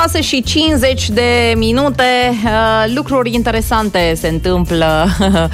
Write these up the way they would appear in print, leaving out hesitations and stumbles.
6:50, lucruri interesante se întâmplă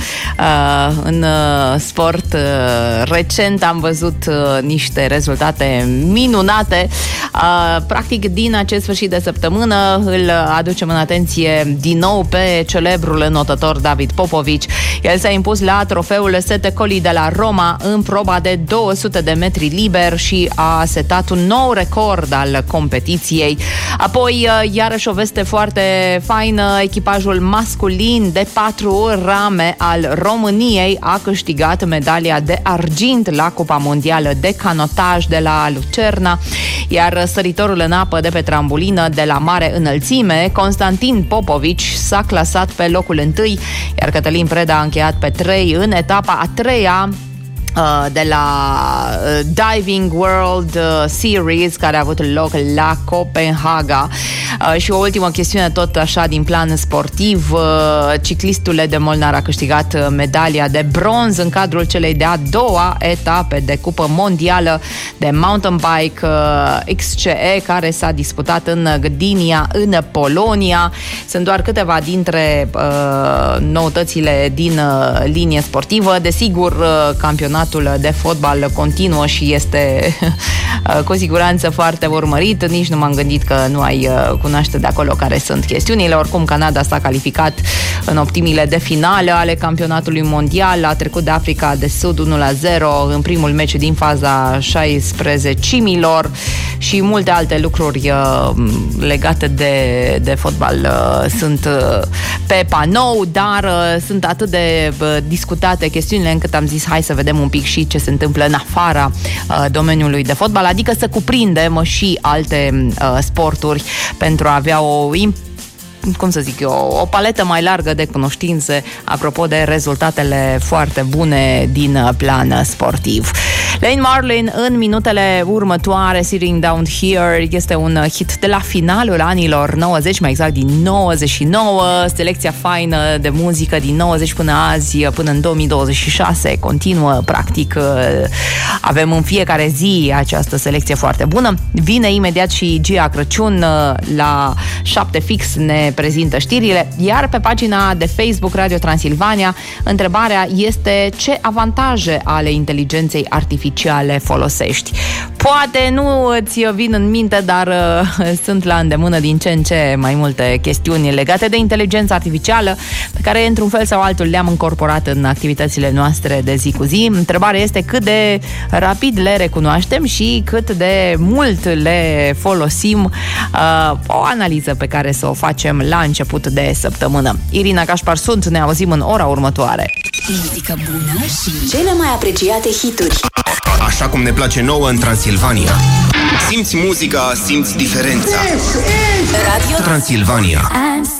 în sport. Recent am văzut niște rezultate minunate. Practic, din acest sfârșit de săptămână îl aducem în atenție din nou pe celebrul înotător David Popovici. El s-a impus la trofeul Sette Colli de la Roma în proba de 200 de metri liber și a setat un nou record al competiției. Apoi, iarăși o veste foarte faină, echipajul masculin de 4 rame al României a câștigat medalia de argint la Cupa Mondială de Canotaj de la Lucerna, iar săritorul în apă de pe trambulină de la mare înălțime, Constantin Popovici, s-a clasat pe locul 1, iar Cătălin Preda a încheiat pe 3 în etapa a 3-a de la Diving World Series, care a avut loc la Copenhaga. Și o ultimă chestiune tot așa din plan sportiv, ciclistul de Molnar a câștigat medalia de bronz în cadrul celei de-a doua etape de Cupă Mondială de Mountain Bike XCE, care s-a disputat în Gdynia, în Polonia. Sunt doar câteva noutățile din linie sportivă. Desigur, campionatul de fotbal continuă și este cu siguranță foarte urmărit. Nici nu m-am gândit că nu ai cunoaște de acolo care sunt chestiunile. Oricum, Canada s-a calificat în optimile de finală ale campionatului mondial. A trecut de Africa de Sud 1-0 în primul meci din faza 16-milor și multe alte lucruri legate de fotbal sunt pe panou, dar sunt atât de discutate chestiunile încât am zis hai să vedem un pic și ce se întâmplă în afara domeniului de fotbal, adică să cuprindem și alte sporturi pentru a avea o paletă mai largă de cunoștințe apropo de rezultatele foarte bune din plan sportiv. Lane Marlin în minutele următoare, Sitting Down Here, este un hit de la finalul anilor 90, mai exact din 99, selecția faină de muzică din 90 până azi, până în 2026, continuă practic, avem în fiecare zi această selecție foarte bună. Vine imediat și Gia Crăciun la 7 fix, ne prezintă știrile, iar pe pagina de Facebook Radio Transilvania, întrebarea este: ce avantaje ale inteligenței artificiale folosești? Poate nu îți vin în minte, dar sunt la îndemână din ce în ce mai multe chestiuni legate de inteligența artificială, pe care într-un fel sau altul le-am incorporat în activitățile noastre de zi cu zi. Întrebarea este cât de rapid le recunoaștem și cât de mult le folosim. O analiză pe care să o facem la început de săptămână. Irina Cașpar sunt, ne auzim în ora următoare. Muzică bună și cele mai apreciate hituri. Așa cum ne place nouă în Transilvania. Simți muzica, simți diferența. Radio Transilvania.